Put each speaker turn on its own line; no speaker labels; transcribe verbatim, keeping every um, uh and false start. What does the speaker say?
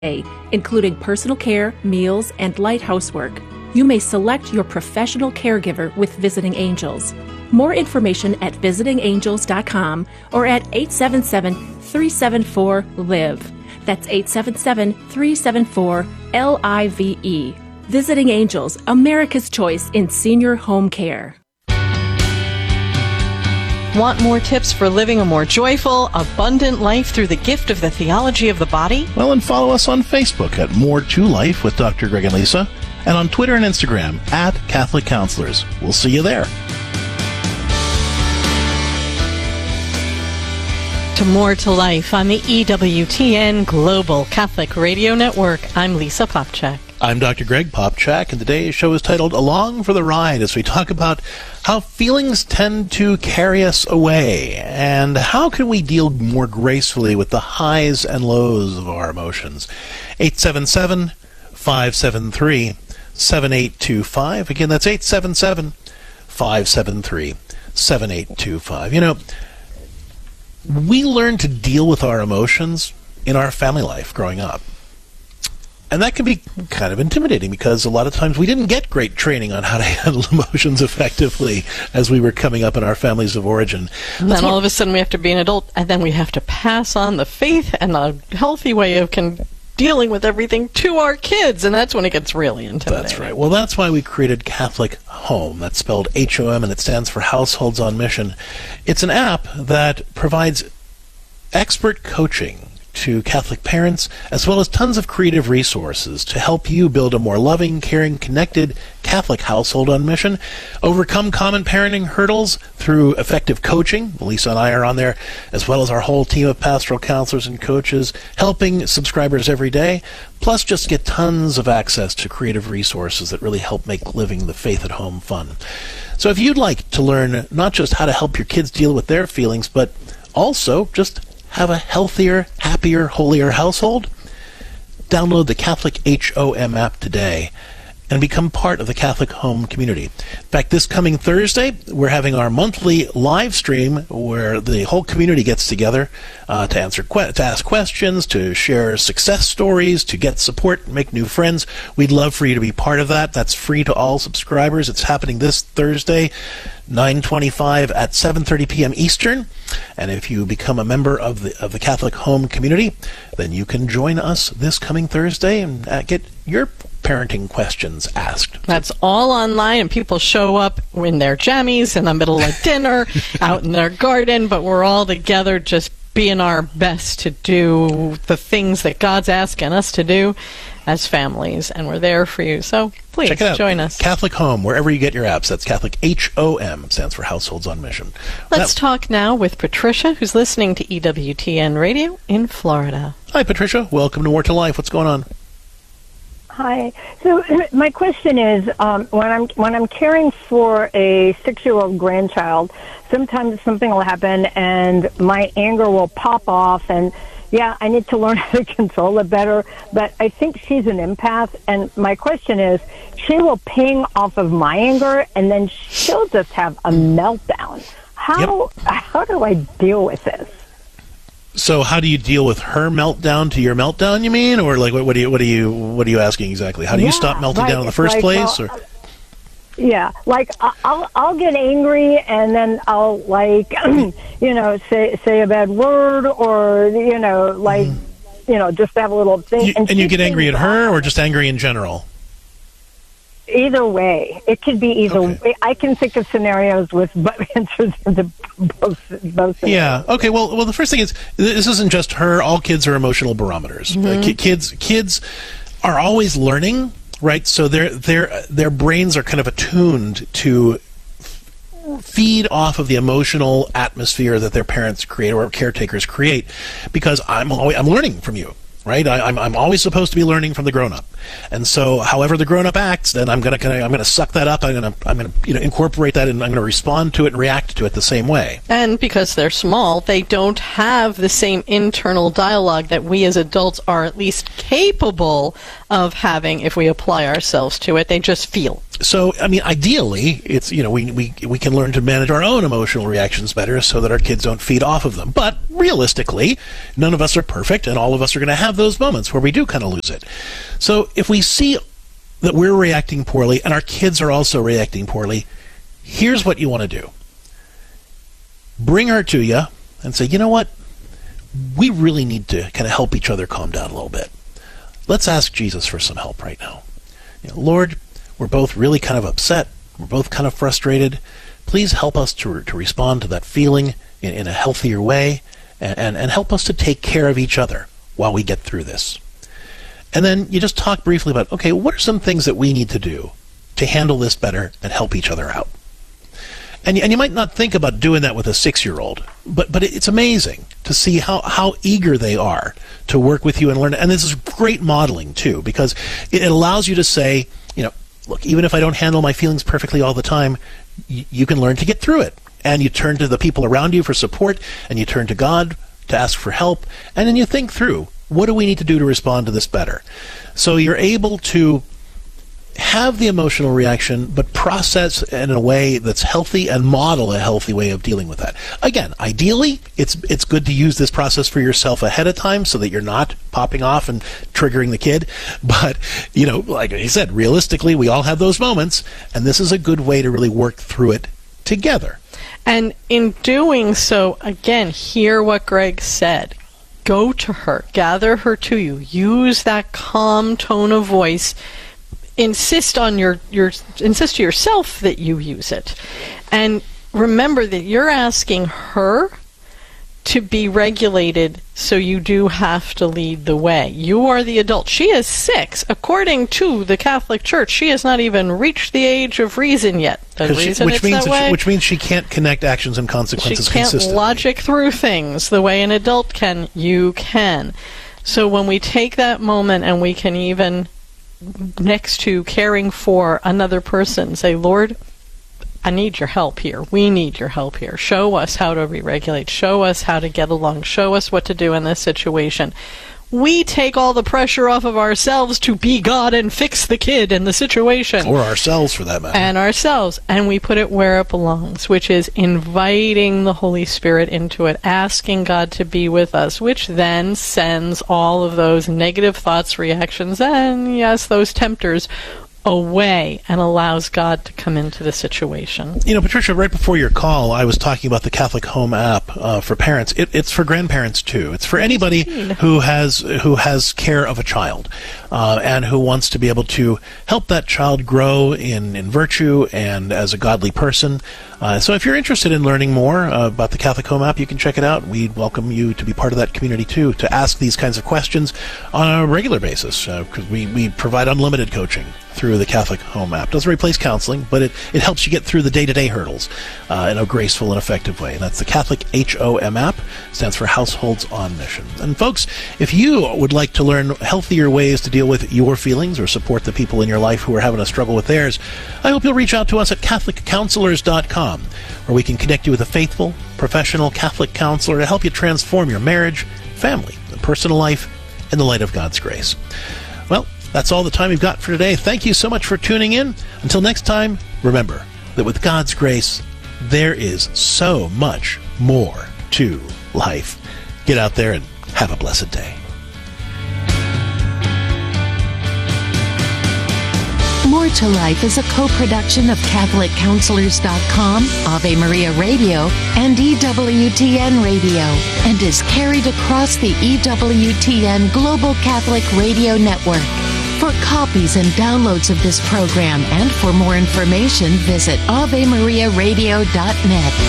including personal care, meals, and light housework. You may select your professional caregiver with Visiting Angels. More information at visiting angels dot com or at eight seven seven, three seven four, L I V E. That's eight seven seven, three seven four, L I V E. Visiting Angels, America's choice in senior home care.
Want more tips for living a more joyful, abundant life through the gift of the theology of the body?
Well, and follow us on Facebook at More to Life with Doctor Greg and Lisa, and on Twitter and Instagram at Catholic Counselors. We'll see you there.
To More to Life on the E W T N Global Catholic Radio Network. I'm Lisa Popchak.
I'm Doctor Greg Popchak, and today's show is titled Along for the Ride, as we talk about how feelings tend to carry us away, and how can we deal more gracefully with the highs and lows of our emotions. eight seven seven, five seven three, seven eight two five. Again, that's eight seven seven, five seven three, seven eight two five. You know, we learn to deal with our emotions in our family life growing up. And that can be kind of intimidating because a lot of times we didn't get great training on how to handle emotions effectively as we were coming up in our families of origin.
And then all of a sudden we have to be an adult, and then we have to pass on the faith and a healthy way of con- dealing with everything to our kids, and that's when it gets really intimidating.
That's right. Well, that's why we created Catholic Home. That's spelled H O M, and it stands for Households on Mission. It's an app that provides expert coaching to Catholic parents, as well as tons of creative resources to help you build a more loving, caring, connected Catholic household on mission, overcome common parenting hurdles through effective coaching. Lisa and I are on there, as well as our whole team of pastoral counselors and coaches, helping subscribers every day, plus just get tons of access to creative resources that really help make living the faith at home fun. So if you'd like to learn not just how to help your kids deal with their feelings, but also just have a healthier, happier, holier household, download the Catholic H O M app today and become part of the Catholic Home community. In fact, this coming Thursday, we're having our monthly live stream where the whole community gets together uh, to answer que- to ask questions, to share success stories, to get support, make new friends. We'd love for you to be part of that. That's free to all subscribers. It's happening this Thursday, nine twenty-five at seven thirty p.m. Eastern. And if you become a member of the of the Catholic Home community, then you can join us this coming Thursday and uh, get your parenting questions asked.
That's all online, and people show up in their jammies in the middle of dinner, out in their garden, but we're all together just being our best to do the things that God's asking us to do as families, and we're there for you. So please
check it out.
Join us.
Catholic Home, wherever you get your apps. That's Catholic H O M, stands for Households on Mission.
Let's
now,
talk now with Patricia, who's listening to E W T N Radio in Florida.
Hi, Patricia. Welcome to More to Life. What's going on?
Hi. So my question is, um, when I'm when I'm caring for a six-year-old grandchild, sometimes something will happen and my anger will pop off, and yeah, I need to learn how to control it better. But I think she's an empath, and my question is, she will ping off of my anger, and then she'll just have a meltdown. How yep. how do I deal with this?
So how do you deal with her meltdown to your meltdown, you mean? Or like what, what do you what are you what are you asking exactly? How do
yeah,
you stop melting
like,
down in the first
like,
place?
Well,
or
yeah, like I'll I'll get angry and then I'll like you know say say a bad word, or you know like mm. you know just have a little thing.
You, and and you get angry at her, or just angry in general?
Either way, it could be either
okay. way.
I can think of scenarios with answers to both both. Scenarios.
Yeah. Okay. Well, well, the first thing is this isn't just her. All kids are emotional barometers. Mm-hmm. Uh, kids, kids are always learning, right? So their their their brains are kind of attuned to feed off of the emotional atmosphere that their parents create or caretakers create, because I'm always I'm learning from you. Right, I, I'm I'm always supposed to be learning from the grown up, and so however the grown up acts, then I'm gonna, gonna I'm gonna suck that up. I'm gonna I'm gonna you know incorporate that, and I'm gonna respond to it and react to it the same way.
And because they're small, they don't have the same internal dialogue that we as adults are at least capable of having if we apply ourselves to it. They just feel.
So, I mean, ideally, it's, you know, we, we, we can learn to manage our own emotional reactions better so that our kids don't feed off of them. But realistically, none of us are perfect, and all of us are going to have those moments where we do kind of lose it. So if we see that we're reacting poorly and our kids are also reacting poorly, here's what you want to do. Bring her to you and say, you know what? We really need to kind of help each other calm down a little bit. Let's ask Jesus for some help right now. You know, Lord, we're both really kind of upset. We're both kind of frustrated. Please help us to, to respond to that feeling in, in a healthier way, and, and, and help us to take care of each other while we get through this. And then you just talk briefly about, okay, what are some things that we need to do to handle this better and help each other out? And you, and you might not think about doing that with a six-year-old, but but it's amazing to see how, how eager they are to work with you and learn. And this is great modeling, too, because it allows you to say, you know, look, even if I don't handle my feelings perfectly all the time, y- you can learn to get through it. And you turn to the people around you for support, and you turn to God to ask for help, and then you think through, what do we need to do to respond to this better? So you're able to have the emotional reaction, but process in a way that's healthy and model a healthy way of dealing with that. Again, ideally, it's it's good to use this process for yourself ahead of time so that you're not popping off and triggering the kid. But, you know, like I said, realistically, we all have those moments, and this is a good way to really work through it together.
And in doing so, again, hear what Greg said. Go to her, gather her to you, use that calm tone of voice. Insist on your, your insist to yourself that you use it. And remember that you're asking her to be regulated, so you do have to lead the way. You are the adult. She is six. According to the Catholic Church, she has not even reached the age of reason yet. The reason
she, which
it's
means
that way,
she, which means she can't connect actions and consequences
she can't
consistently.
Logic through things the way an adult can. You can. So when we take that moment and we can even, next to caring for another person, say, Lord, I need your help here. We need your help here. Show us how to re-regulate. Show us how to get along. Show us what to do in this situation. We take all the pressure off of ourselves to be God and fix the kid and the situation.
Or ourselves, for that matter.
And ourselves. And we put it where it belongs, which is inviting the Holy Spirit into it, asking God to be with us, which then sends all of those negative thoughts, reactions, and, yes, those tempters away, and allows God to come into the situation.
You know, Patricia, right before your call, I was talking about the Catholic Home app uh, for parents. It, it's for grandparents too. It's for anybody who has who has care of a child uh, and who wants to be able to help that child grow in, in virtue and as a godly person. Uh, so if you're interested in learning more uh, about the Catholic Home app, you can check it out. We'd welcome you to be part of that community too, to ask these kinds of questions on a regular basis, because uh, we, we provide unlimited coaching through the Catholic Home app. Doesn't replace counseling, but it, it helps you get through the day-to-day hurdles uh, in a graceful and effective way. And that's the Catholic H O M app. Stands for Households on Mission. And folks, if you would like to learn healthier ways to deal with your feelings or support the people in your life who are having a struggle with theirs, I hope you'll reach out to us at Catholic Counselors dot com, where we can connect you with a faithful, professional Catholic counselor to help you transform your marriage, family, and personal life in the light of God's grace. Well, that's all the time we've got for today. Thank you so much for tuning in. Until next time, remember that with God's grace, there is so much more to life. Get out there and have a blessed day.
More to Life is a co-production of Catholic Counselors dot com, Ave Maria Radio, and E W T N Radio, and is carried across the E W T N Global Catholic Radio Network. For copies and downloads of this program and for more information, visit Ave Maria Radio dot net.